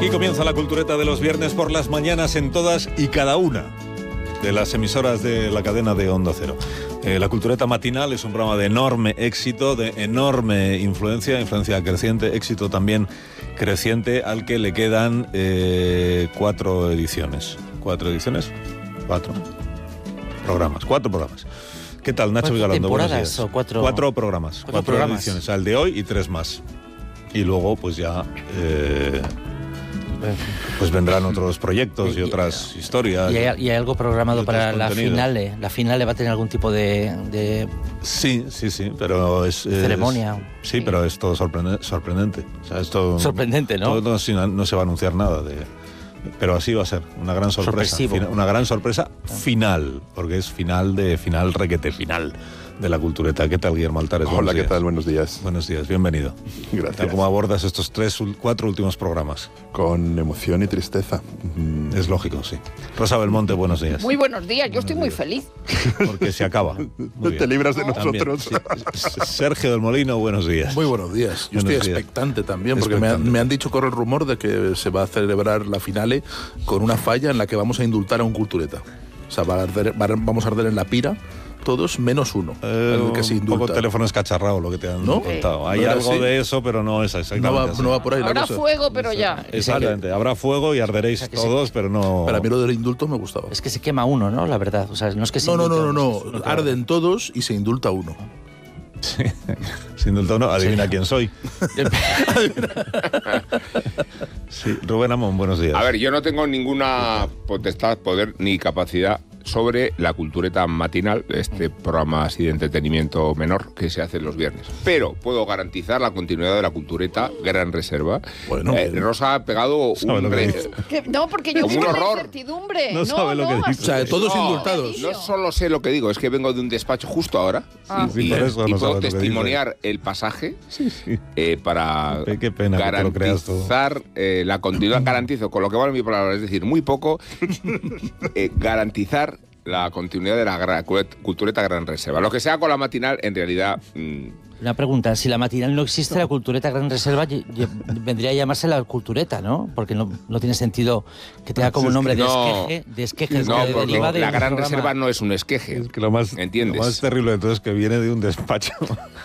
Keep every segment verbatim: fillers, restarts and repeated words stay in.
Aquí comienza la cultureta de los viernes por las mañanas en todas y cada una de las emisoras de la cadena de Onda Cero. Eh, la cultureta matinal es un programa de enorme éxito, de enorme influencia, influencia creciente, éxito también creciente, al que le quedan eh, cuatro ediciones. ¿Cuatro ediciones? Cuatro programas, cuatro programas. ¿Qué tal, Nacho Vigalondo? Buenos días. ¿O cuatro... cuatro programas, cuatro, cuatro programas. ediciones, o sea, el de hoy y tres más. Y luego, pues ya... Eh, pues vendrán otros proyectos y, y otras historias. ¿Y hay, y hay algo programado para la finale? ¿La finale va a tener algún tipo de...? de... Sí, sí, sí, pero es... ceremonia. Es, sí, pero es todo sorprendente. sorprendente. O sea, esto, sorprendente, ¿no? Todo, no, no se va a anunciar nada de... Pero así va a ser, una gran sorpresa. Fina, una gran sorpresa final, porque es final de final requete final de la cultureta. ¿Qué tal, Guillermo Altares? Hola, ¿qué tal? Buenos días. Buenos días, bienvenido. Gracias. ¿Cómo abordas estos tres, cuatro últimos programas? Con emoción y tristeza. Es lógico, sí. Rosa Belmonte, buenos días. Muy buenos días, yo buenos estoy días. muy feliz. Porque se acaba. Muy Te libras de No. nosotros. Sí. Sergio del Molino, buenos días. Muy buenos días. Yo buenos estoy días. expectante también, porque Expectante. Me, han, me han dicho, corre el rumor de que se va a celebrar la finale con una falla en la que vamos a indultar a un cultureta. O sea, va a arder, va a, vamos a arder en la pira todos menos uno, Eh, el que se un indulta. poco teléfono escacharrado lo que te han ¿No? contado. Hay ¿No era algo así? de eso, pero no es exactamente No va, así. no va por ahí la Habrá cosa. fuego, pero ya. Exactamente, habrá fuego y arderéis O sea, que se- todos, pero no... Para mí lo del indulto me gustaba. Es que se quema uno, ¿no? La verdad. O sea, no es que se No, no, no, indulta no, uno, no. es que- Arden todos y se indulta uno. Sí. Sin indulto, no, adivina Sí. quién soy. Sí, Rubén Amón, buenos días. A ver, yo no tengo ninguna potestad, poder ni capacidad sobre la cultureta matinal, este programa así de entretenimiento menor que se hace los viernes. Pero puedo garantizar la continuidad de la cultureta Gran Reserva. Bueno, Eh, bien. Rosa ha pegado ¿Sabe un lo que re- dice? Que- no, porque yo Como vivo un en la horror. incertidumbre. No No, sabe lo que no, dice. O sea, todos No, indultados. No solo sé lo que digo, es que vengo de un despacho justo ahora Ah. y, Sí, por eso y no sabe puedo lo que testimoniar el pasaje eh, para Qué pena que te lo creas todo. garantizar eh, la continuidad. Garantizo, con lo que vale mi palabra, es decir, muy poco, eh, garantizar la continuidad de la gra- cultureta Gran Reserva. Lo que sea con la matinal, en realidad... mmm, Una pregunta, si la matinal no existe, la cultureta Gran Reserva ye- ye- vendría a llamarse la cultureta, ¿no? Porque no, no tiene sentido que tenga como nombre de No. esqueje, de esqueje, no, que porque deriva de la un Gran programa. Reserva no es un esqueje. Es que lo más, ¿Entiendes? lo más terrible de todo es que viene de un despacho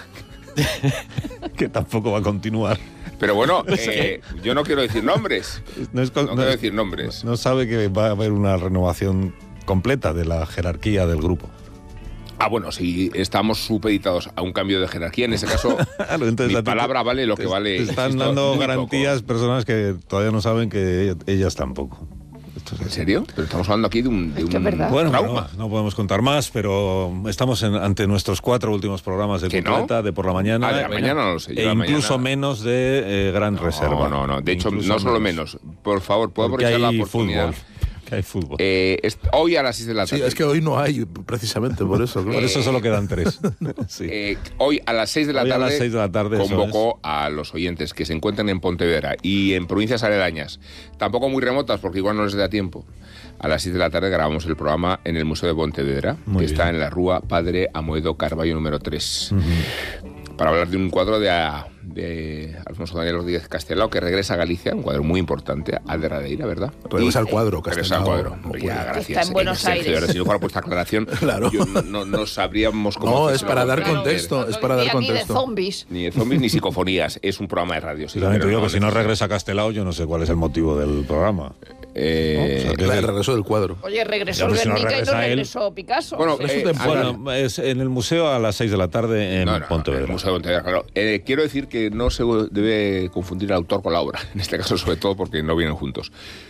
que tampoco va a continuar. Pero bueno, eh, yo no quiero decir nombres. No, es con- No quiero decir nombres. No sabe que va a haber una renovación completa de la jerarquía del grupo. Ah, bueno, si estamos supeditados a un cambio de jerarquía, en ese caso, Claro, entonces mi a ti te- palabra vale lo que te- vale. Te están insisto, dando muy garantías personas que todavía no saben que ellas tampoco. Esto es poco. ¿En así. serio? Pero estamos hablando aquí de un, de Es que un es verdad. Bueno, trauma. no, no podemos contar más, pero estamos en- ante nuestros cuatro últimos programas de ¿Que no? cultureta, de por la mañana. Ah, de la mañana no lo sé, yo E la incluso mañana- menos de eh, Gran Reserva. No, no, no. De hecho, Incluso no solo menos. Por favor, ¿puedo Porque aprovechar la hay oportunidad? fútbol. Que hay fútbol. Eh, est- hoy a las seis de la Sí, tarde. es que hoy no hay, precisamente por eso. claro. Por eso solo quedan tres. Sí. Eh, hoy a las seis de la Hoy a tarde, las seis de la tarde, eso convocó a los oyentes que se encuentran en Pontevedra y en provincias aledañas, tampoco muy remotas porque igual no les da tiempo. A las seis de la tarde grabamos el programa en el Museo de Pontevedra, Muy que bien. está en la Rúa Padre Amoedo Carballo número tres, para hablar de un cuadro de, de Alfonso Daniel Rodríguez Castelao, que regresa a Galicia, un cuadro muy importante, al de Radeira, ¿verdad? Regresa Y- al cuadro, Regresa al Castelao, cuadro. no Hombre, ya, puede. gracias. Está en Buenos Sergio, Aires. ahora, si no fuera por esta aclaración, Claro. yo no, no, no sabríamos cómo No, es hacérselo. para dar Claro, contexto, No es para dar decía ni de contexto. zombies. Ni de zombies ni psicofonías, es un programa de radio. Sí, Y también te pero digo no que si no necesita- regresa a Castelao, yo no sé cuál es el motivo del programa. Eh, O sea, que- El regreso del cuadro. Oye, regresó Ya, pero si no Guernica y regresa no él. regresó Picasso. Bueno, Sí. eh, Bueno, es en el museo a las seis de la tarde en no, no, Pontevedra. el Museo de Pontevedra, claro. Eh, quiero decir que no se debe confundir el autor con la obra, en este caso sobre todo porque no vienen juntos.